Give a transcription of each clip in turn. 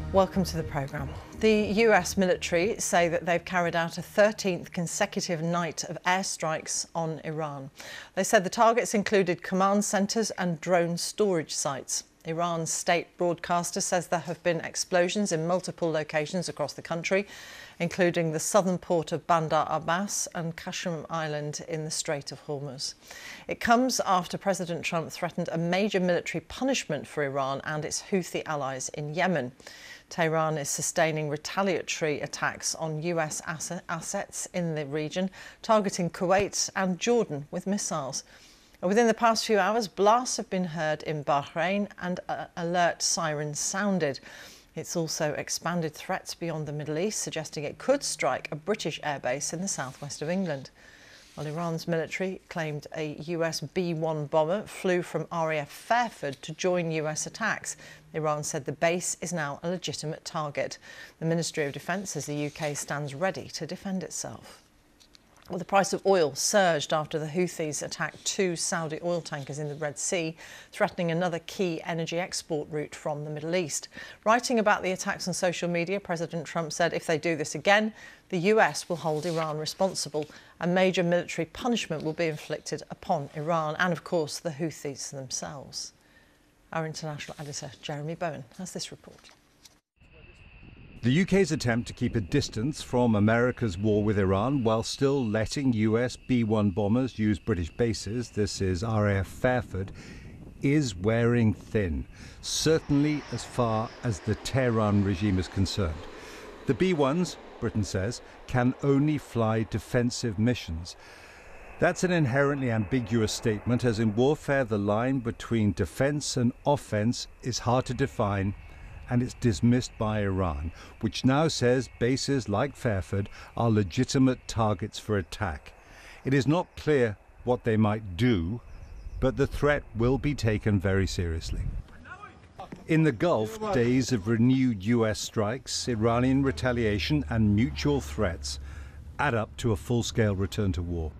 Welcome to the programme. The US military say that they've carried out a 13th consecutive night of airstrikes on Iran. They said the targets included command centres and drone storage sites. Iran's state broadcaster says there have been explosions in multiple locations across the country, including the southern port of Bandar Abbas and Qashm Island in the Strait of Hormuz. It comes after President Trump threatened a major military punishment for Iran and its Houthi allies in Yemen. Tehran is sustaining retaliatory attacks on US assets in the region, targeting Kuwait and Jordan with missiles. Within the past few hours, blasts have been heard in Bahrain and alert sirens sounded. It's also expanded threats beyond the Middle East, suggesting it could strike a British airbase in the southwest of England. While Iran's military claimed a US B-1 bomber flew from RAF Fairford to join US attacks. Iran said the base is now a legitimate target. The Ministry of Defence says the UK stands ready to defend itself. Well, the price of oil surged after the Houthis attacked 2 Saudi oil tankers in the Red Sea, threatening another key energy export route from the Middle East. Writing about the attacks on social media, President Trump said if they do this again, the US will hold Iran responsible. A major military punishment will be inflicted upon Iran and, of course, the Houthis themselves. Our international editor, Jeremy Bowen, has this report. The UK's attempt to keep a distance from America's war with Iran while still letting US B-1 bombers use British bases, this is RAF Fairford, is wearing thin, certainly as far as the Tehran regime is concerned. The B-1s, Britain says, can only fly defensive missions. That's an inherently ambiguous statement, as in warfare the line between defence and offence is hard to define, and it's dismissed by Iran, which now says bases like Fairford are legitimate targets for attack. It is not clear what they might do, but the threat will be taken very seriously. In the Gulf, days of renewed US strikes, Iranian retaliation and mutual threats add up to a full-scale return to war.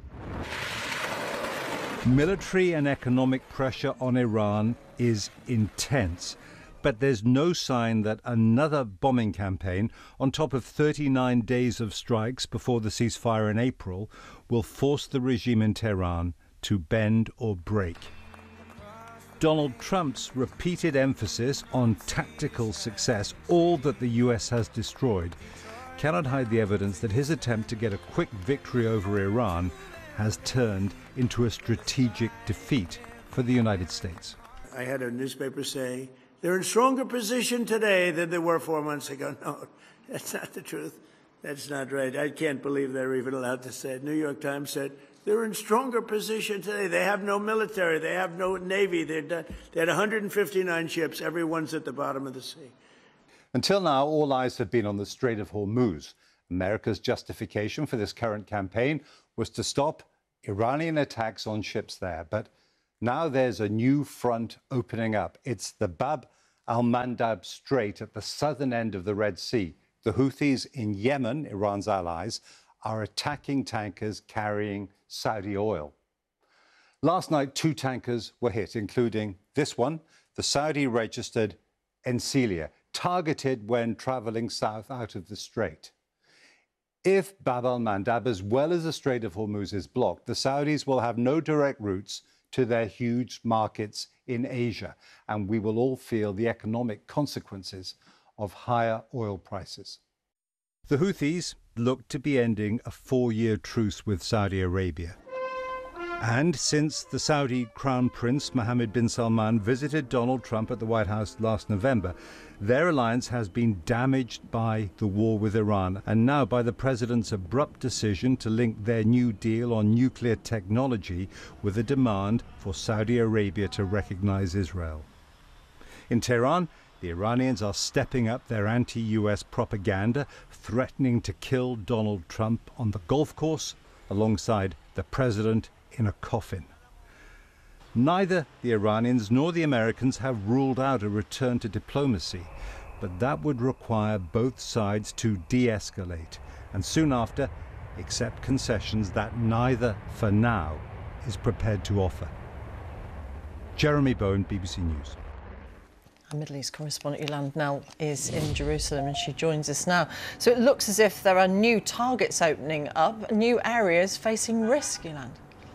Military and economic pressure on Iran is intense, but there's no sign that another bombing campaign, on top of 39 days of strikes before the ceasefire in April, will force the regime in Tehran to bend or break. Donald Trump's repeated emphasis on tactical success, all that the US has destroyed, cannot hide the evidence that his attempt to get a quick victory over Iran has turned into a strategic defeat for the United States. I had a newspaper say, they're in stronger position today than they were 4 months ago. No, that's not the truth. That's not right. I can't believe they're even allowed to say it. New York Times said they're in stronger position today. They have no military. They have no navy. They had 159 ships. Everyone's at the bottom of the sea. Until now, all eyes have been on the Strait of Hormuz. America's justification for this current campaign was to stop Iranian attacks on ships there. But now there's a new front opening up. It's the Bab al-Mandab Strait at the southern end of the Red Sea. The Houthis in Yemen, Iran's allies, are attacking tankers carrying Saudi oil. Last night, 2 tankers were hit, including this one, the Saudi-registered Enselia, targeted when traveling south out of the strait. If Bab al-Mandab, as well as the Strait of Hormuz, is blocked, the Saudis will have no direct routes to their huge markets in Asia, and we will all feel the economic consequences of higher oil prices. The Houthis look to be ending a 4-year truce with Saudi Arabia. And since the Saudi Crown Prince Mohammed bin Salman visited Donald Trump at the White House last November, their alliance has been damaged by the war with Iran and now by the president's abrupt decision to link their new deal on nuclear technology with a demand for Saudi Arabia to recognize Israel. In Tehran, the Iranians are stepping up their anti-US propaganda, threatening to kill Donald Trump on the golf course alongside the president in a coffin. Neither the Iranians nor the Americans have ruled out a return to diplomacy, but that would require both sides to de-escalate and soon after accept concessions that neither, for now, is prepared to offer. Jeremy Bowen, BBC News. Our Middle East correspondent Yolande Knell is in Jerusalem and she joins us now. So it looks as if there are new targets opening up, new areas facing risk, Yolande.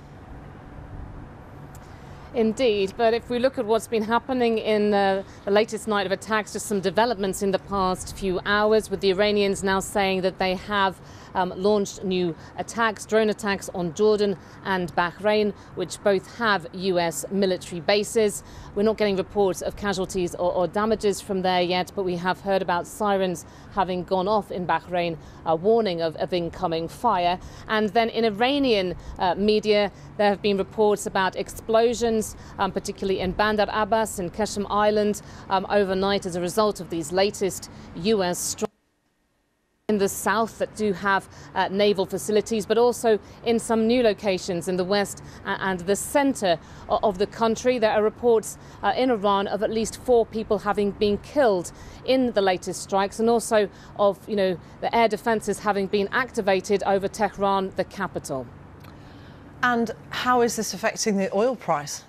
Indeed, but if we look at what's been happening in the latest night of attacks, just some developments in the past few hours, with the Iranians now saying that they have launched new attacks, drone attacks on Jordan and Bahrain, which both have US military bases. We're not getting reports of casualties or damages from there yet, but we have heard about sirens having gone off in Bahrain, a warning of incoming fire. And then in Iranian media, there have been reports about explosions, particularly in Bandar Abbas and Qasem Island overnight as a result of these latest US strikes in the south that do have naval facilities, but also in some new locations in the west and the center of the country. There are reports in Iran of at least 4 people having been killed in the latest strikes, and also of, the air defenses having been activated over Tehran, the capital. And how is this affecting the oil price?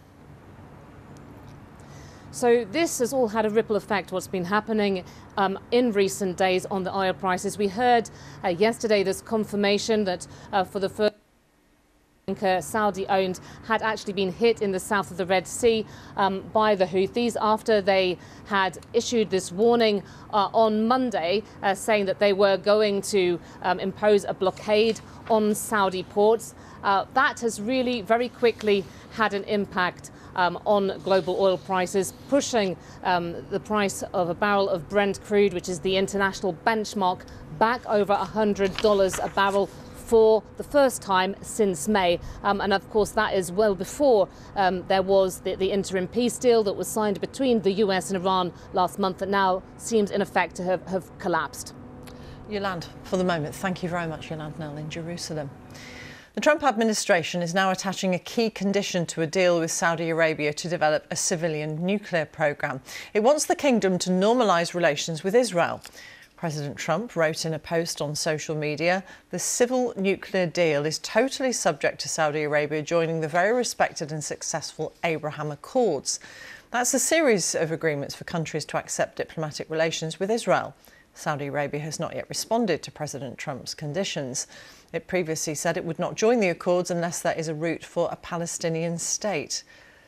So this has all had a ripple effect, what's been happening in recent days on the oil prices. We heard yesterday this confirmation that for the first tanker, Saudi-owned, had actually been hit in the south of the Red Sea by the Houthis after they had issued this warning on Monday saying that they were going to impose a blockade on Saudi ports. That has really very quickly had an impact on global oil prices, pushing the price of a barrel of Brent crude, which is the international benchmark, back over $100 a barrel for the first time since May. And of course, that is well before there was the interim peace deal that was signed between the US and Iran last month that now seems in effect to have collapsed. Yolande, for the moment, thank you very much, Yolande Knell in Jerusalem. The Trump administration is now attaching a key condition to a deal with Saudi Arabia to develop a civilian nuclear program. It wants the kingdom to normalise relations with Israel. President Trump wrote in a post on social media, the civil nuclear deal is totally subject to Saudi Arabia joining the very respected and successful Abraham Accords. That's a series of agreements for countries to accept diplomatic relations with Israel. Saudi Arabia has not yet responded to President Trump's conditions. It previously said it would not join the accords unless there is a route for a Palestinian state.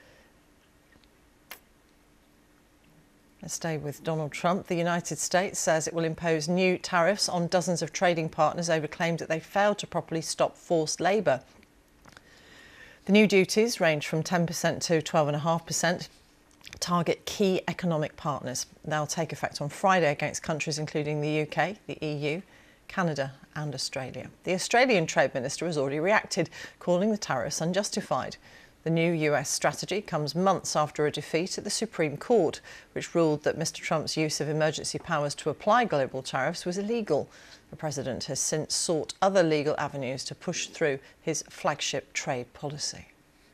Let's stay with Donald Trump. The United States says it will impose new tariffs on dozens of trading partners over claims that they failed to properly stop forced labour. The new duties range from 10% to 12.5%. Target key economic partners. They'll take effect on Friday against countries including the UK, the EU, Canada and Australia. The Australian Trade Minister has already reacted, calling the tariffs unjustified. The new US strategy comes months after a defeat at the Supreme Court, which ruled that Mr. Trump's use of emergency powers to apply global tariffs was illegal. The president has since sought other legal avenues to push through his flagship trade policy.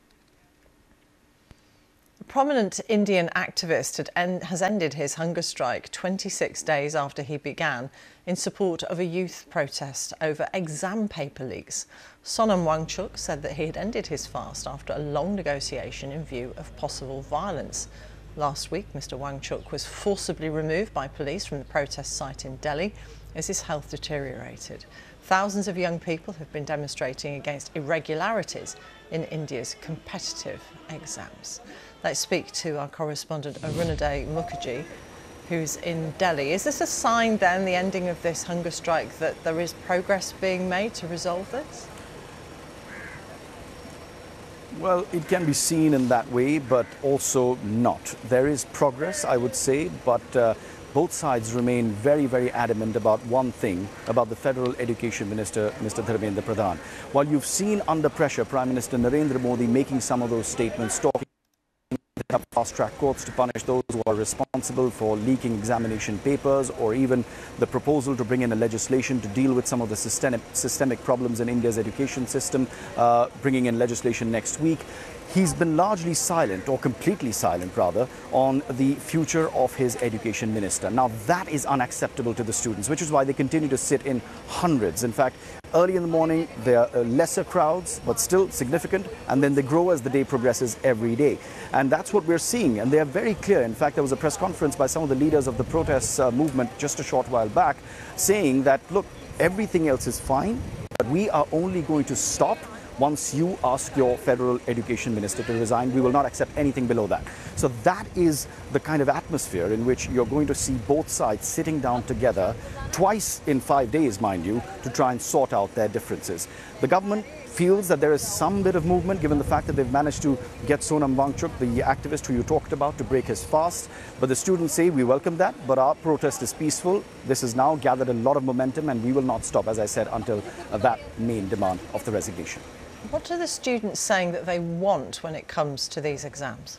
A prominent Indian activist has ended his hunger strike 26 days after he began in support of a youth protest over exam paper leaks. Sonam Wangchuk said that he had ended his fast after a long negotiation in view of possible violence. Last week, Mr. Wangchuk was forcibly removed by police from the protest site in Delhi as his health deteriorated. Thousands of young people have been demonstrating against irregularities in India's competitive exams. Let's speak to our correspondent Arunaday Mukherjee, who's in Delhi. Is this a sign then, the ending of this hunger strike, that there is progress being made to resolve this? Well, it can be seen in that way, but also not. There is progress, I would say, but both sides remain very, very adamant about one thing, about the Federal Education Minister, Mr. Dharmendra Pradhan. While you've seen under pressure Prime Minister Narendra Modi making some of those statements, talking about fast-track courts to punish those who are responsible for leaking examination papers, or even the proposal to bring in a legislation to deal with some of the systemic problems in India's education system, bringing in legislation next week. he's been largely silent, or completely silent rather, on the future of his education minister. Now that is unacceptable to the students, which is why they continue to sit in hundreds. In fact, early in the morning there are lesser crowds, but still significant, and then they grow as the day progresses every day. And that's what we're seeing, and they are very clear. In fact, there was a press conference by some of the leaders of the protest movement just a short while back saying that, look, everything else is fine, but we are only going to stop once you ask your federal education minister to resign. We will not accept anything below that. So that is the kind of atmosphere in which you're going to see both sides sitting down together twice in 5 days, mind you, to try and sort out their differences. The government feels that there is some bit of movement given the fact that they've managed to get Sonam Wangchuk, the activist who you talked about, to break his fast. But the students say, we welcome that, but our protest is peaceful. This has now gathered a lot of momentum, and we will not stop, as I said, until that main demand of the resignation. What are the students saying that they want when it comes to these exams?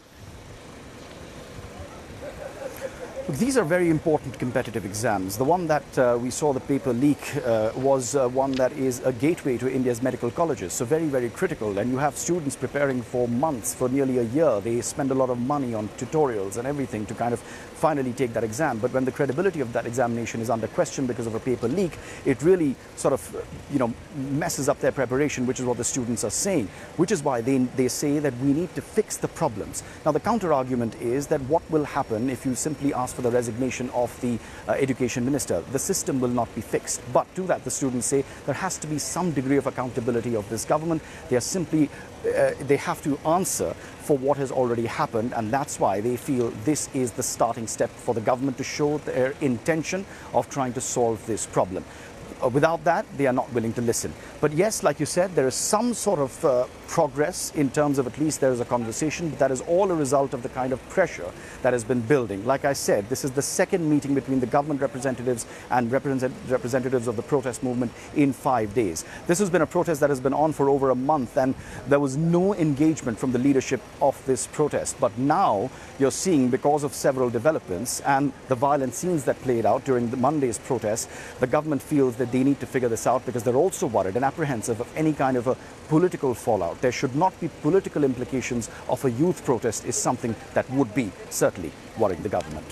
These are very important competitive exams. The one that we saw the paper leak was one that is a gateway to India's medical colleges, so very, very critical. And you have students preparing for months, for nearly a year. They spend a lot of money on tutorials and everything to kind of finally take that exam. But when the credibility of that examination is under question because of a paper leak, it really sort of, messes up their preparation, which is what the students are saying, which is why they say that we need to fix the problems. Now, the counter argument is that what will happen if you simply ask for the resignation of the education minister? The system will not be fixed. But to that, the students say there has to be some degree of accountability of this government. They are simply they have to answer for what has already happened, and that's why they feel this is the starting step for the government to show their intention of trying to solve this problem. Without that, they are not willing to listen. But yes, like you said, there is some sort of progress in terms of at least there is a conversation, but that is all a result of the kind of pressure that has been building. Like I said, this is the second meeting between the government representatives and representatives of the protest movement in 5 days. This has been a protest that has been on for over a month, and there was no engagement from the leadership of this protest. But now you're seeing, because of several developments and the violent scenes that played out during the Monday's protest, the government feels that they need to figure this out, because they're also worried and apprehensive of any kind of a political fallout. There should not be political implications of a youth protest is something that would be certainly worrying the government.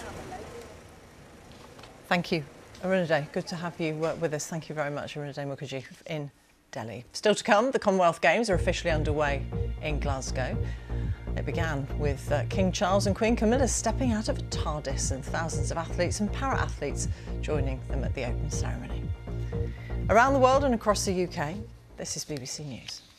Thank you, Arunadhay. Good to have you with us. Thank you very much, Arunadhay Mukherjee in Delhi. Still to come, the Commonwealth Games are officially underway in Glasgow. It began with King Charles and Queen Camilla stepping out of a TARDIS, and thousands of athletes and para-athletes joining them at the open ceremony. Around the world and across the UK, this is BBC News.